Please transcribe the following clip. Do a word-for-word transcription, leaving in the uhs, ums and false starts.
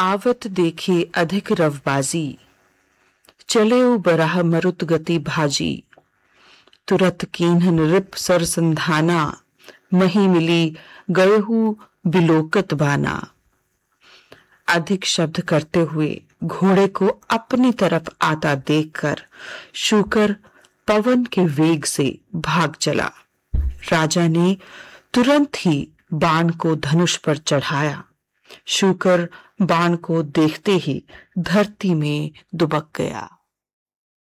आवत देखे अधिक रवबाजी, चले उ बराह मरुत गति भाजी। तुरत कीन्ह नृप सर संधाना, मही मिली गयहु बिलोकत बाना। अधिक शब्द करते हुए घोड़े को अपनी तरफ आता देखकर शूकर पवन के वेग से भाग चला। राजा ने तुरंत ही बाण को धनुष पर चढ़ाया। शूकर बाण को देखते ही धरती में दुबक गया।